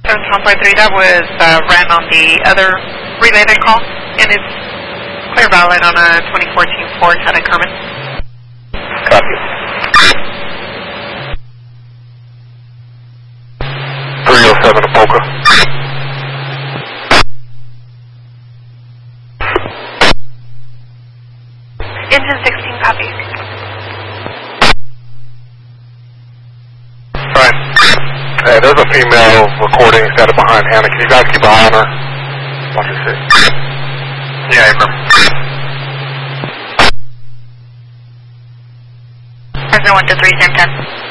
7.3, that was ran on the other related call, and it's clear valid on a 2014 Ford out of Kerman. Copy. 307 to Polka. Engine 16 copies. Right. Hey, there's a female recording got it behind Hannah. Can you guys keep an eye on her? What do you see? Yeah, April. President 123, same 10.